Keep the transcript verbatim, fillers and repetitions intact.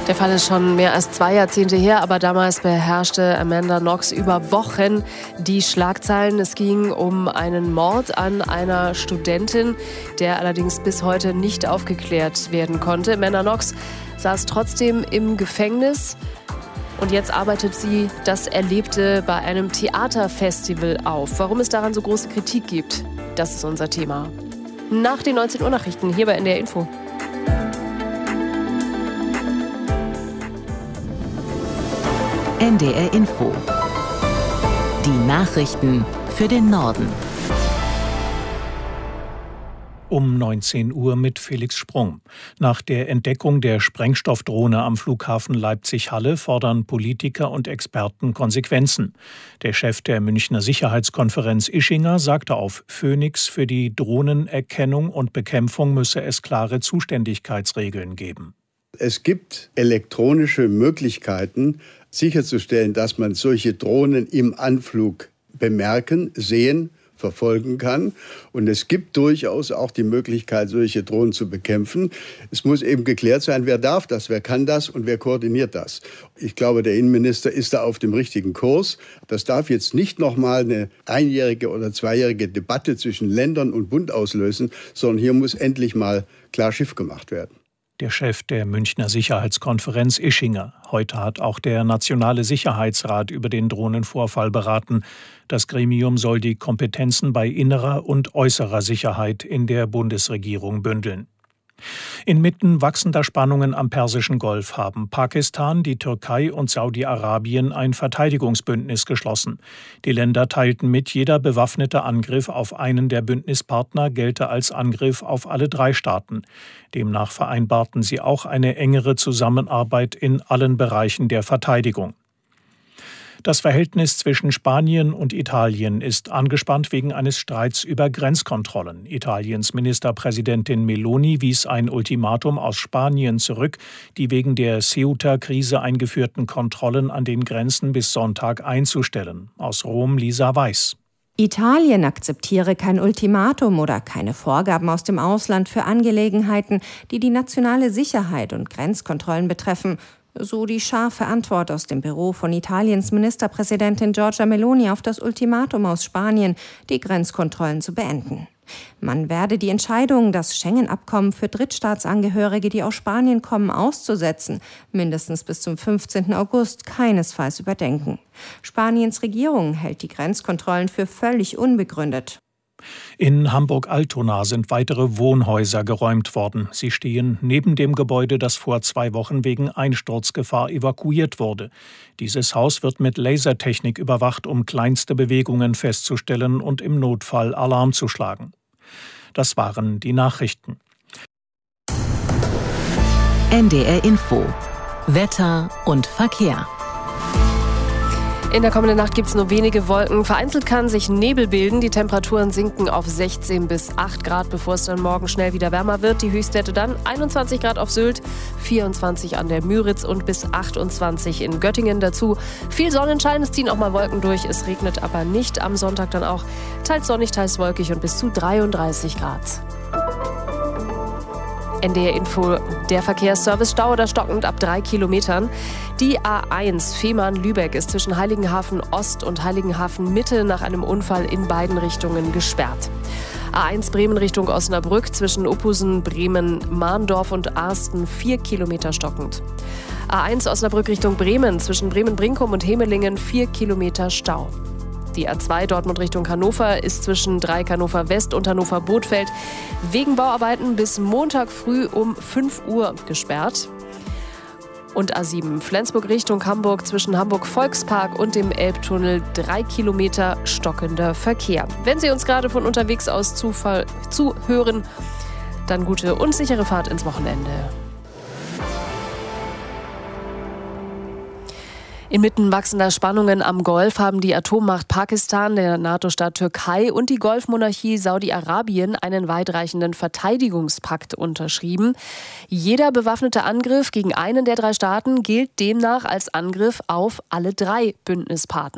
Der Fall ist schon mehr als zwei Jahrzehnte her, aber damals beherrschte Amanda Knox über Wochen die Schlagzeilen. Es ging um einen Mord an einer Studentin, der allerdings bis heute nicht aufgeklärt werden konnte. Amanda Knox saß trotzdem im Gefängnis und jetzt arbeitet sie das Erlebte bei einem Theaterfestival auf. Warum es daran so große Kritik gibt, das ist unser Thema. Nach den neunzehn Uhr Nachrichten hier bei N D R Info. N D R Info. Die Nachrichten für den Norden. Um neunzehn Uhr mit Felix Sprung. Nach der Entdeckung der Sprengstoffdrohne am Flughafen Leipzig-Halle fordern Politiker und Experten Konsequenzen. Der Chef der Münchner Sicherheitskonferenz Ischinger sagte auf Phoenix, für die Drohnenerkennung und Bekämpfung müsse es klare Zuständigkeitsregeln geben. Es gibt elektronische Möglichkeiten, sicherzustellen, dass man solche Drohnen im Anflug bemerken, sehen, verfolgen kann. Und es gibt durchaus auch die Möglichkeit, solche Drohnen zu bekämpfen. Es muss eben geklärt sein, wer darf das, wer kann das und wer koordiniert das. Ich glaube, der Innenminister ist da auf dem richtigen Kurs. Das darf jetzt nicht nochmal eine einjährige oder zweijährige Debatte zwischen Ländern und Bund auslösen, sondern hier muss endlich mal klar Schiff gemacht werden. Der Chef der Münchner Sicherheitskonferenz Ischinger. Heute hat auch der Nationale Sicherheitsrat über den Drohnenvorfall beraten. Das Gremium soll die Kompetenzen bei innerer und äußerer Sicherheit in der Bundesregierung bündeln. Inmitten wachsender Spannungen am Persischen Golf haben Pakistan, die Türkei und Saudi-Arabien ein Verteidigungsbündnis geschlossen. Die Länder teilten mit, jeder bewaffnete Angriff auf einen der Bündnispartner gelte als Angriff auf alle drei Staaten. Demnach vereinbarten sie auch eine engere Zusammenarbeit in allen Bereichen der Verteidigung. Das Verhältnis zwischen Spanien und Italien ist angespannt wegen eines Streits über Grenzkontrollen. Italiens Ministerpräsidentin Meloni wies ein Ultimatum aus Spanien zurück, die wegen der Ceuta-Krise eingeführten Kontrollen an den Grenzen bis Sonntag einzustellen. Aus Rom Lisa Weiß. Italien akzeptiere kein Ultimatum oder keine Vorgaben aus dem Ausland für Angelegenheiten, die die nationale Sicherheit und Grenzkontrollen betreffen. So die scharfe Antwort aus dem Büro von Italiens Ministerpräsidentin Giorgia Meloni auf das Ultimatum aus Spanien, die Grenzkontrollen zu beenden. Man werde die Entscheidung, das Schengen-Abkommen für Drittstaatsangehörige, die aus Spanien kommen, auszusetzen, mindestens bis zum fünfzehnten August keinesfalls überdenken. Spaniens Regierung hält die Grenzkontrollen für völlig unbegründet. In Hamburg-Altona sind weitere Wohnhäuser geräumt worden. Sie stehen neben dem Gebäude, das vor zwei Wochen wegen Einsturzgefahr evakuiert wurde. Dieses Haus wird mit Lasertechnik überwacht, um kleinste Bewegungen festzustellen und im Notfall Alarm zu schlagen. Das waren die Nachrichten. N D R Info. Wetter und Verkehr. In der kommenden Nacht gibt es nur wenige Wolken. Vereinzelt kann sich Nebel bilden. Die Temperaturen sinken auf sechzehn bis acht Grad, bevor es dann morgen schnell wieder wärmer wird. Die Höchstwerte dann einundzwanzig Grad auf Sylt, vierundzwanzig an der Müritz und bis achtundzwanzig in Göttingen. Dazu viel Sonnenschein, es ziehen auch mal Wolken durch. Es regnet aber nicht. Am Sonntag dann auch teils sonnig, teils wolkig und bis zu dreiunddreißig Grad. N D R Info, der Verkehrsservice, Stau oder stockend ab drei Kilometern. Die A eins Fehmarn-Lübeck ist zwischen Heiligenhafen Ost und Heiligenhafen Mitte nach einem Unfall in beiden Richtungen gesperrt. A eins Bremen Richtung Osnabrück zwischen Uphusen, Bremen, Mahndorf und Arsten vier Kilometer stockend. A eins Osnabrück Richtung Bremen zwischen Bremen-Brinkum und Hemelingen vier Kilometer Stau. Die A zwei Dortmund Richtung Hannover ist zwischen Dreieck Hannover West und Hannover Bothfeld wegen Bauarbeiten bis Montag früh um fünf Uhr gesperrt. Und A sieben Flensburg Richtung Hamburg zwischen Hamburg Volkspark und dem Elbtunnel drei Kilometer stockender Verkehr. Wenn Sie uns gerade von unterwegs aus Zufall zuhören, dann gute und sichere Fahrt ins Wochenende. Inmitten wachsender Spannungen am Golf haben die Atommacht Pakistan, der NATO-Staat Türkei und die Golfmonarchie Saudi-Arabien einen weitreichenden Verteidigungspakt unterschrieben. Jeder bewaffnete Angriff gegen einen der drei Staaten gilt demnach als Angriff auf alle drei Bündnispartner.